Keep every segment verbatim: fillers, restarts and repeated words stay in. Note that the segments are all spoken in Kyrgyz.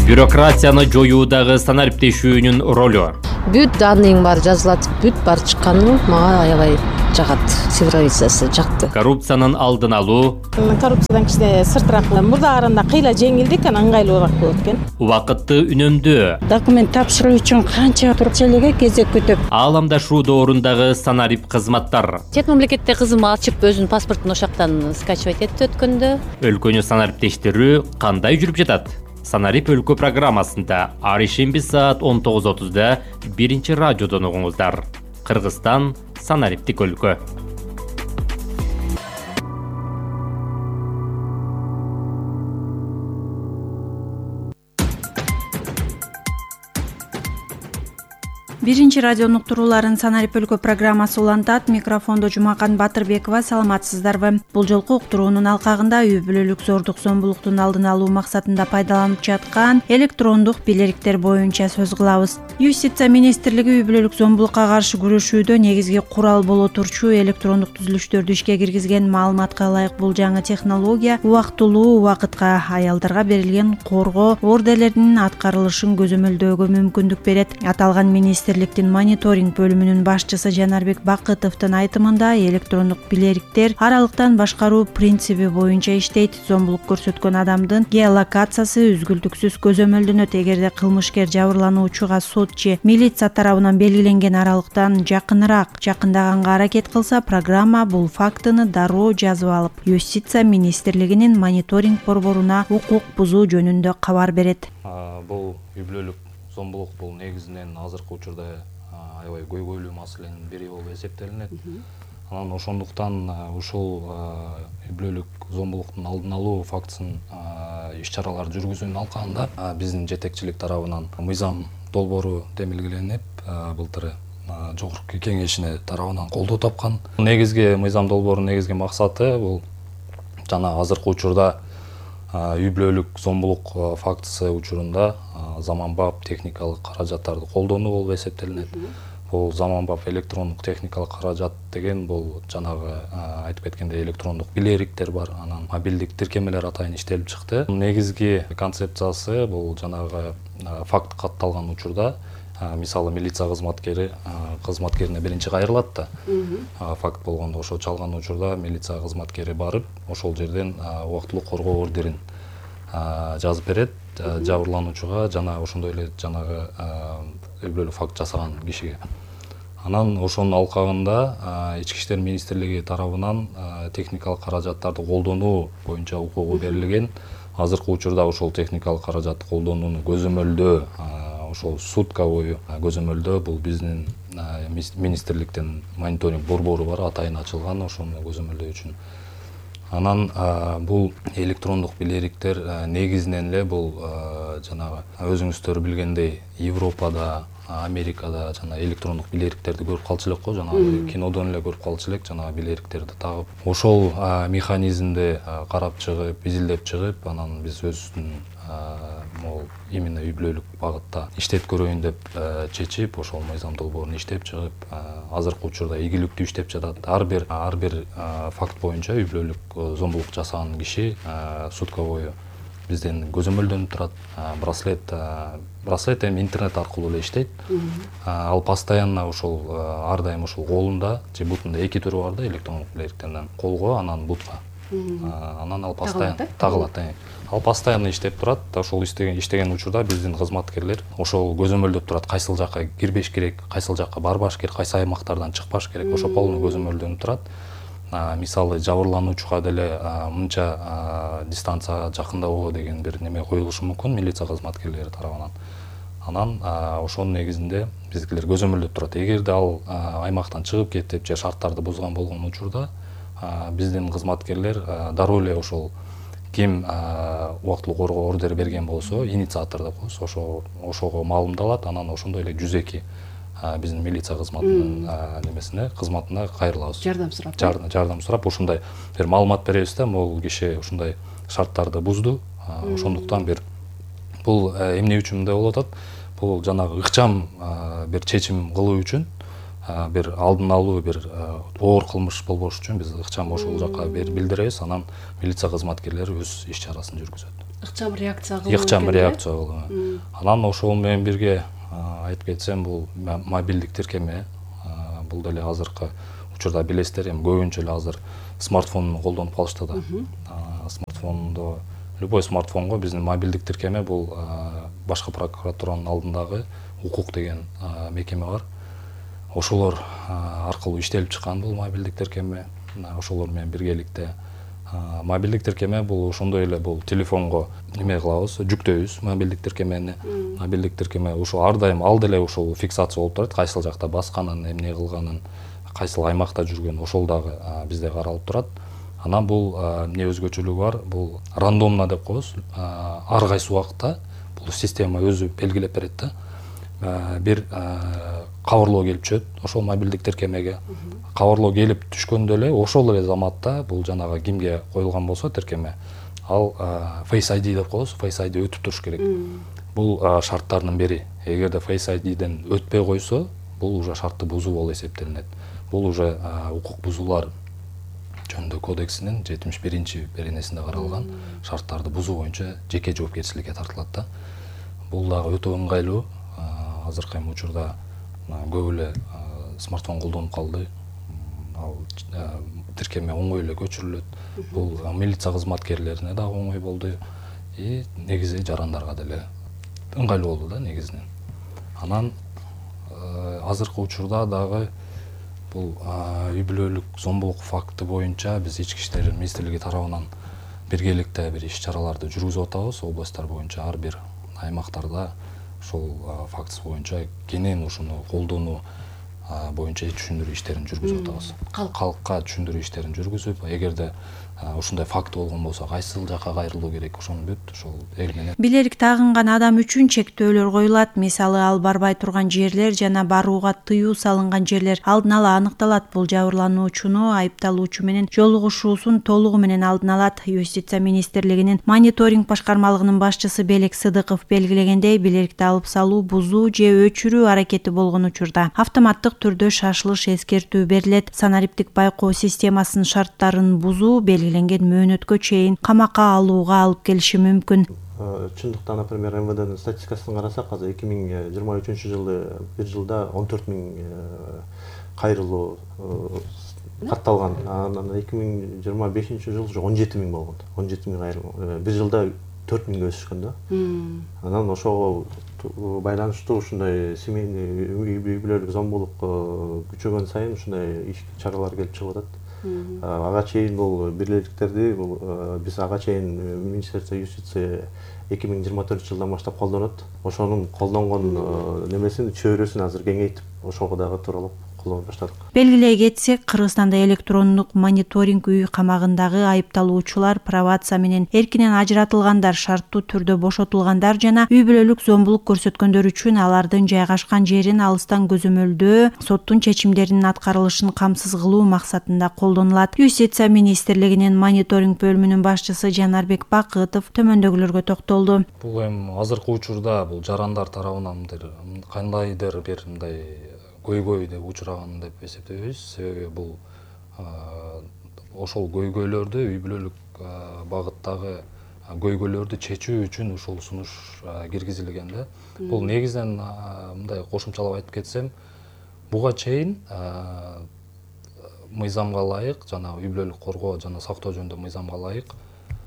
Бюрократияны жоюудагы санариптешүүнүн ролу. Бүт данныйың бар жазылат, бүт бар чыкканы мага аябай жагат. Цифровизация жакты. Коррупциянын алдын алуу. Коррупциядан кичине сыртыраак мурда караганда кыйла жеңилдик, анан ыңгайлуураак болот экен. Убакытты үнөмдөө. Документ тапшыруу үчүн канча туруп элеге кезек күтүп. Ааламдашуу доорундагы санарип кызматтар. Чет мамлекетте кызым ачып өзүнүн паспортун ошактан скачивать этти өткөндө. Өлкөнү санариптештирүү кандай жүрүп жатат? Санарип өлкө программасында ар ишемби саат он тогуз отузда биринчи радиодон угуңуздар. Кыргызстан санариптик өлкө. Биринчи радионун уктурууларын санарип өлкө программасы улантат. Микрофондо Жумакан Батырбекова. Саламатсыздарбы? Бул жолку уктуруунун алкагында үй бүлөлүк зордук зомбулуктун алдын алуу максатында пайдаланып жаткан электрондук бийликтер боюнча сөз кылабыз. Юстиция министрлиги үй бүлөлүк зомбулукка каршы күрөшүүдө негизги курал боло турчу электрондук түзүлүштөрдү ишке киргизген. Маалыматка ылайык бул жаңы технология убактылуу убакытка аялдарга берилген коргоо ордерлеринин аткарылышын көзөмөлдөөгө мүмкүндүк берет. Аталган министр Министрликтин мониторинг бөлүмүнүн башчысы Жанарбек Бакытовдун айтымында электрондук бийликтер аралыктан башкаруу принциби боюнча иштейт. Зомбулук көрсөткөн адамдын геолокациясы үзгүлтүксүз көзөмөлдөнөт. Эгерде кылмышкер жабырлануучуга сот же милиция тарабынан белгиленген аралыктан жакыныраак жакындаганга аракет кылса, программа бул фактыны дароо жазып алып, Юстиция министрлигинин мониторинг борборуна укук бузуу жөнүндө кабар берет. Бул үй бүлөлүк зомбулук бул негизинен азыркы учурда аябай көйгөйлүү маселенин бири болуп эсептелинет. Анан ошондуктан ушул үй бүлөлүк зомбулуктун алдын алуу фактысын иш чаралар жүргүзүүнүн алкагында биздин жетекчилик тарабынан мыйзам долбоору демилгеленип, былтыр жогорку кеңешине тарабынан колдоо тапкан. Негизги мыйзам долбоорунун негизги максаты бул жана азыркы учурда үй бүлөлүк зомбулук фактысы учурунда заманбап техникалык каражаттарды колдонуу болуп эсептелинет. Бул заманбап электрондук техникалык каражат деген бул жанагы айтып кеткендей электрондук билериктер бар, анан мобилдик тиркемелер атайын иштелип чыкты. Негизги концепциясы бул жанагы факт катталган учурда, мисалы милиция кызматкери кызматкерине биринчи кайрылат да, факт болгондо ошо чалган учурда милиция кызматкери барып, ошол жерден убактылуу коргоо ордерин жазып берет жабырлануучуга жана ошондой эле жанагы үй бүлөлүк факт жасаган кишиге. Анан ошонун алкагында Ички иштер министрлиги тарабынан техникалык каражаттарды колдонуу боюнча укугу берилген. Азыркы учурда ошол техникалык каражатты колдонууну көзөмөлдөө, ошол сутка бою көзөмөлдөө бул биздин министрликтин мониторинг борбору бар, атайын ачылган ошону көзөмөлдөө үчүн. Анан бул электрондук билериктер негизинен эле бул жанагы өзүңүздөр билгендей Европада, Америкада жана электрондук билериктерди көрүп калчу элек го, жанагы кинодон эле көрүп калчу элек, жанагы билериктерди тагып. Ошол механизмди карап чыгып, изилдеп чыгып, анан биз өзүбүздүн могул именно үй бүлөлүк багытта иштеп көрөйүн деп чечип, ошол мыйзам долбоорун иштеп чыгып, азыркы учурда ийгиликтүү иштеп жатат. Ар бир ар бир факт боюнча үй бүлөлүк зомбулук жасаган киши сутка бою бизден көзөмөлдөнүп турат. Браслет браслет эми интернет аркылуу эле иштейт. Ал постоянно ошол ар дайым ошол колунда же бутунда эки түрү бар да электрондук билериктерден. Колго, анан бутка. Анан ал постоянно тагылат. Ал постоянно иштеп турат. Ошол иштеген иштеген учурда биздин кызматкерлер ошол көзөмөлдөп турат, кайсыл жакка кирбеш керек, кайсыл жакка барбаш керек, кайсы аймактардан чыкпаш керек. Ошол полный көзөмөлдөнүп турат. Мисалы жабырлануучуга деле мынча дистанцияга жакындабоо деген бир неме коюлушу мүмкүн милиция кызматкерлери тарабынан. Анан ошонун негизинде биздикилер көзөмөлдөп турат. Эгерде ал аймактан чыгып кетип же шарттарды бузган болгон учурда биздин кызматкерлер дароо эле ошол ким убактылуу коргоо ордери берген болсо, инициатор деп коебуз, ошо ошого маалымдалат, анан ошондой эле жүз эки биздин милиция кызматынын немесине, кызматына кайрылабыз. Жардам сурап. Жардам сурап, ушундай бир маалымат беребиз да, могул киши ушундай шарттарды бузду. Ошондуктан бир бул эмне үчүн мындай болуп атат? Бул жанагы ыкчам бир чечим кылуу үчүн бир алдын алуу, бир оор кылмыш болбош үчүн биз ыкчам ошол жака билдиребиз. Анан милиция кызматкерлери өз иш чарасын жүргүзөт. Ыкчам реакция кылуу. Ыкчам реакция кылуу. Анан ошол менен бирге айтып кетсем, бул мобилдик тиркеме, бул деле азыркы учурда билесиздер, эми көбүнчө эле азыр смартфон колдонуп калышты да. Смартфондо, любой смартфонго биздин мобилдик тиркеме, бул башкы прокуратуранын алдындагы укук деген мекеме бар. Ошолор аркылуу иштелип чыккан бул мобилдик тиркеме. Ошолор менен биргеликте мобилдик тиркеме бул ошондой эле, бул телефонго эме кылабыз, жүктөйбүз мобилдик тиркемени. Мобилдик тиркеме ошо ар дайым ал деле ошол фиксация болуп турат, кайсыл жакта басканын, эмне кылганын, кайсыл аймакта жүргөн, ошол дагы бизде каралып турат. Анан бул эмне өзгөчөлүгү бар, бул рандомно деп коебуз. Ар кайсы убакта бул система өзү белгилеп берет да. Бир кабарлоо келип түшөт ошол мобилдик тиркемеге. Кабарлоо келип түшкөндө эле ошол эле заматта бул жанагы кимге коюлган болсо тиркеме, ал Face ай ди деп коебуз, Face ай ди өтүп туруш керек. Бул шарттардын бири. Эгерде Face ай диден өтпөй койсо, бул уже шартты бузуу болуп эсептелинет. Бул уже укук бузуулар жөнүндө кодексинин жетимиш биринчи беренесинде каралган шарттарды бузуу боюнча жеке жоопкерчиликке тартылат да. Бул дагы өтө ыңгайлуу. Азыркы учурда көп эле смартфон колдонуп калды. Ал тиркеме оңой эле көчүрүлөт. Бул милиция кызматкерлерине дагы оңой болду. И негизи жарандарга деле ыңгайлуу болду да негизинен. Анан азыркы учурда дагы бул үй бүлөлүк зомбулук факты боюнча биз Ички иштер министрлиги тарабынан биргеликте бир иш чараларды жүргүзүп атабыз. Областтар боюнча ар бир аймактарда ошол фактысы боюнча кенен ушуну колдонуу боюнча түшүндүрүү иштерин жүргүзүп атабыз. Калкка түшүндүрүү иштерин жүргүзүп, эгерде ушундай факт болгон болсо кайсыл жака кайрылуу керек, ошону бүт ошол эл менен. Билерик тагынган адам үчүн чектөөлөр коюлат. Мисалы, ал барбай турган жерлер жана барууга тыюу салынган жерлер алдын ала аныкталат. Бул жабырлануучуну айыпталуучу менен жолугушуусун толугу менен алдын алат. Юстиция министрлигинин мониторинг башкармалыгынын башчысы Белек Сыдыков белгилегендей, билерикти алып салуу, бузуу же өчүрүү аракети болгон учурда автоматтык түрдө шашылыш эскертүү берилет. Санариптик байкоо системасынын шарттарын бузуу белгиленген мөөнөткө чейин камакка алууга алып келиши мүмкүн. Чындыкта, например, эм вэ дэнин статистикасын карасак, азыр эки миң жыйырма үчүнчү жылы бир жылда он төрт миң кайрылуу катталган. Анан эки миң жыйырма бешинчи жылы уже он жети миң болгон. он жети миң кайрылуу. Бир жылда төрт миңге өсүшкөн да. Анан ошого байланыштуу ушундай семейный үй бүлөлүк зомбулук күчөгөн сайын ушундай иш чаралар келип чыгып атат. Ага чейин бул бирликтерди биз ага чейин Министерство юстиция эки миң жыйырма төртүнчү жылдан баштап колдонот. Ошонун колдонгон немесин чөйрөсүн азыр кеңейтип, ошого дагы тууралап колдоно баштадык. Белгилей кетсек, Кыргызстанда электрондук мониторинг үй камагындагы айыпталуучулар, пробация менен эркинен ажыратылгандар, шарттуу түрдө бошотулгандар жана үй бүлөлүк зомбулук көрсөткөндөр үчүн алардын жайгашкан жерин алыстан көзөмөлдөө, соттун чечимдеринин аткарылышын камсыз кылуу максатында колдонулат. Юстиция министрлигинин мониторинг бөлүмүнүн башчысы Жанарбек Бакытов төмөндөгүлөргө токтолду. Бул эми азыркы учурда бул жарандар тарабынан кандайдыр бир мындай көйгөй деп учураган деп эсептейбиз. Себеби бул ошол көйгөйлөрдү, үй бүлөлүк багыттагы көйгөйлөрдү чечүү үчүн ушул сунуш киргизилген да. Бул негизинен мындай кошумчалап айтып кетсем, буга чейин мыйзамга ылайык, жана үй бүлөлүк коргоо жана сактоо жөнүндө мыйзамга ылайык,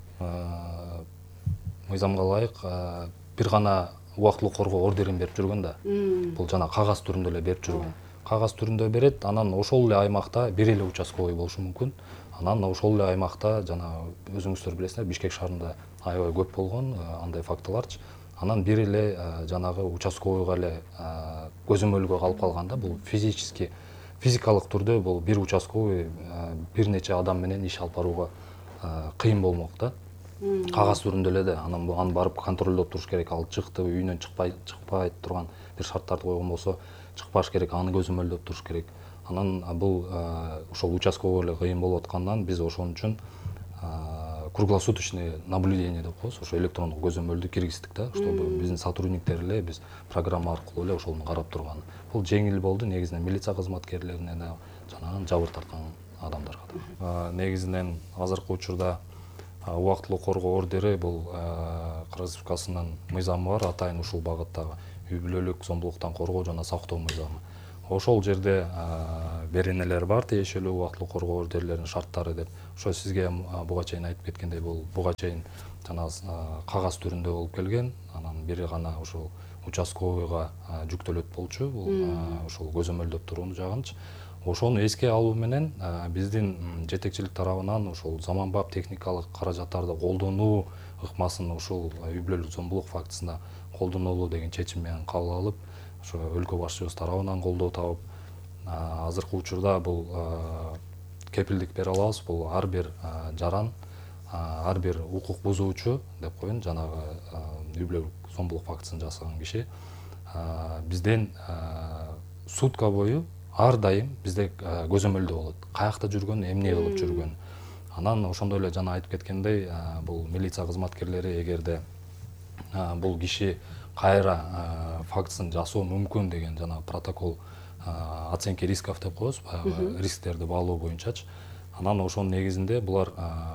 мыйзамга ылайык бир гана убактылуу коргоо ордерин берип жүргөн да. Бул жана кагаз түрүндө эле берип жүргөн. Кагаз түрүндө берет, анан ошол эле аймакта бир эле участковый болушу мүмкүн. Анан ошол эле аймакта жана өзүңүздөр билесиздер, Бишкек шаарында аябай көп болгон андай фактыларчы. Анан бир эле жанагы участковыйга эле көзөмөлгө калып калганда, бул физически, физикалык түрдө бул бир участковый бир нече адам менен иш алып барууга кыйын болмок да. Кагаз түрүндө эле да, анан аны барып контролдоп туруш керек. Ал чыкты, үйүнөн чыкпай чыкпай турган бир шарттарды койгон болсо, чыкпаш керек, аны көзөмөлдөп туруш керек. Анан бул ошол участковый эле кыйын болуп аткандан биз ошон үчүн круглосуточный наблюдение деп коебуз, ошо электрондук көзөмөлдү киргиздик да, чтобы биздин сотрудниктер эле биз программа аркылуу эле ошону карап турган. Бул жеңил болду негизинен милиция кызматкерлерине да, жанагы жабыр тарткан адамдарга да. Негизинен азыркы учурда убактылуу коргоо ордери бул Кыргыз Республикасынын мыйзамы бар, атайын ушул багыттагы үй бүлөлүк зомбулуктан коргоо жана сактоо мыйзамы. Ошол жерде беренелер бар, тиешелүү убактылуу коргоо ордерлеринин шарттары деп. Ошо сизге буга чейин айтып кеткендей, бул буга чейин жана кагаз түрүндө болуп келген, анан бири гана ошол участковыйга жүктөлөт болчу, бул ошол көзөмөлдөп турууну жагынчы. Ошону эске алуу менен биздин жетекчилик тарабынан ошол заманбап техникалык каражаттарды колдонуу ыкмасын ушул үй бүлөлүк зомбулук фактысына колдонолуу деген чечим менен кабыл алып, ошо өлкө башчыбыз тарабынан колдоо табып, азыркы учурда бул кепилдик бере алабыз. Бул ар бир жаран, ар бир укук бузуучу деп коеюн, жанагы үй бүлөлүк зомбулук фактысын жасаган киши бизден сутка бою ар дайым бизде көзөмөлдө болот. Каякта жүргөн, эмне кылып жүргөн. Анан ошондой эле жана айтып кеткендей, бул милиция кызматкерлери эгерде бул киши кайра фактысын жасоо мүмкүн деген жана протокол оценки рисков деп коебуз, баягы рисктерди баалоо боюнчачы. Анан ошонун негизинде булар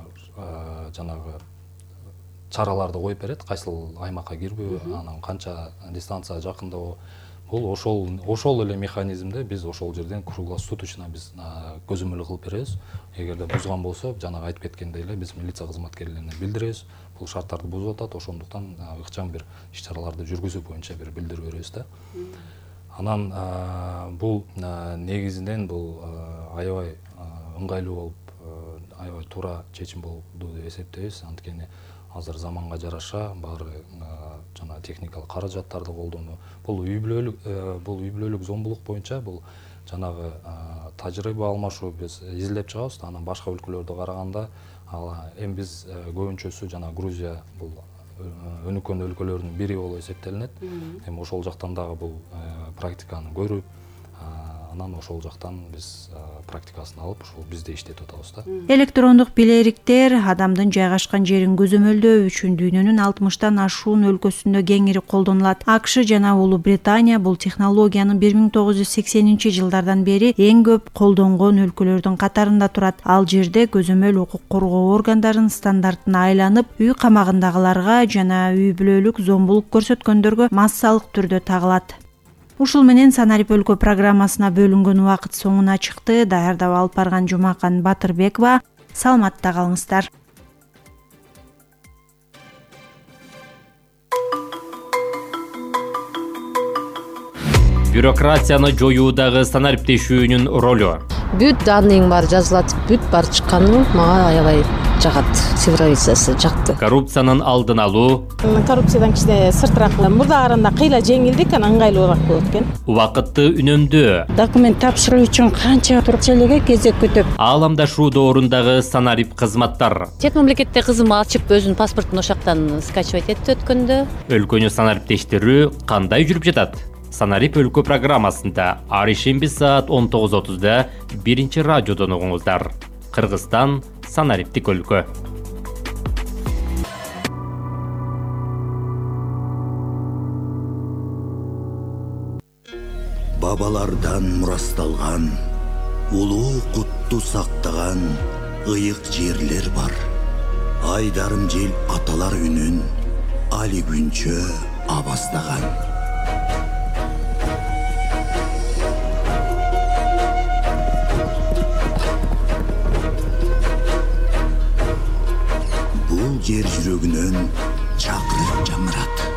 жанагы чараларды коюп берет, кайсыл аймакка кирбөө, анан канча дистанция жакындабоо. Бул ошол ошол эле механизмде биз ошол жерден круглосуточно биз көзөмөл кылып беребиз. Эгерде бузган болсо, жанагы айтып кеткендей эле биз милиция кызматкерлерине билдиребиз. Бул шарттарды бузуп атат, ошондуктан ыкчам бир иш-чараларды жүргүзүү боюнча бир билдирүү беребиз да. Анан бул негизинен бул аябай ыңгайлуу болуп, аябай туура чечим болду деп эсептейбиз. Анткени азыр заманга жараша баары жана техникалык каражаттарды колдонуу. Бул үй бүлөлүк бул үй бүлөлүк зомбулук боюнча бул жанагы тажрыйба алмашуу биз изилдеп чыгабыз. Анан башка өлкөлөрдө караганда эми биз көбүнчөсү жана Грузия бул өнүккөн өлкөлөрдүн бири болуп эсептелинет. Эми ошол жактан дагы бул практиканы көрүп, анан ошол жактан биз практикасын алып, ошол бизде иштетип атабыз да. Электрондук билериктер адамдын жайгашкан жерин көзөмөлдөө үчүн дүйнөнүн алтымыштан ашуун өлкөсүндө кеңири колдонулат. АКШ жана Улуу Британия бул технологияны бир миң тогуз жүз сексенинчи жылдардан бери эң көп колдонгон өлкөлөрдүн катарында турат. Ал жерде көзөмөл укук коргоо органдарынын стандартына айланып, үй камагындагыларга жана үй бүлөлүк зомбулук көрсөткөндөргө массалык түрдө тагылат. Ушул менен Санарип өлкө программасына бөлүнгөн убакыт соңуна чыкты. Даярдап алып барган Жумакан Батырбекова. Саламатта калыңыздар. Бюрократияны жоюудагы санариптешүүнүн ролу. Бүт данныйың бар жазылат, бүт бар чыкканы мага аябай жагат. Цифровизациясы жакты. Коррупциянын алдын алуу. Коррупциядан кичине сыртыраак. Мурда караганда кыйла жеңилдик, анан ыңгайлуураак болот экен. Убакытты үнөмдөө. Документ тапшыруу үчүн канча турчу элеге кезек күтүп. Ааламдашуу доорундагы санарип кызматтар. Чет мамлекетте кызым ачып өзүнүн паспортун ошактан скачивать этти өткөндө. Өлкөнү санариптештирүү кандай жүрүп жатат? Санарип өлкө программасында ар ишемби саат он тогуз отузда биринчи радиодон угуңуздар. Кыргызстан санариптик өлкө. Бабалардан мурасталган, улуу кутту сактаган ыйык жерлер бар. Айдарым жел аталар үнүн али күнчө абастаган. Бул жер жүрөгүнөн чакырып жаңы